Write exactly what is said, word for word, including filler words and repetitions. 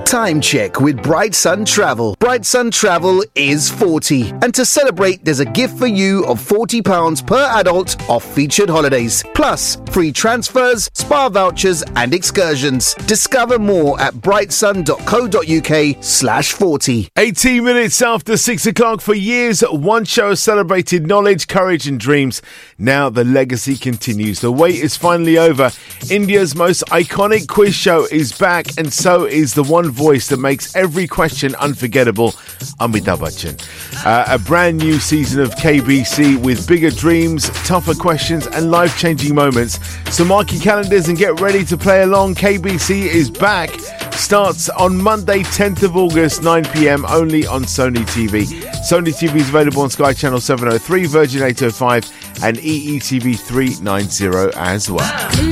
Time check with Bright Sun Travel. Bright Sun Travel is forty. And to celebrate, there's a gift for you of forty pounds per adult off featured holidays. Plus, free transfers, spa vouchers and excursions. Discover more at brightsun.co.uk slash 40. eighteen minutes after six o'clock. For years, one show has celebrated knowledge, courage and dreams. Now the legacy continues. The wait is finally over. India's most iconic quiz show is back, and so is the one voice that makes every question unforgettable, Amitabh Bachchan. Uh, a brand new season of K B C with bigger dreams, tougher questions and life-changing moments. So mark your calendars and get ready to play along. K B C is back. Starts on Monday, tenth of August, nine p.m, only on Sony T V. Sony T V is available on Sky Channel seven oh three, Virgin eight oh five and E E T V three ninety as well.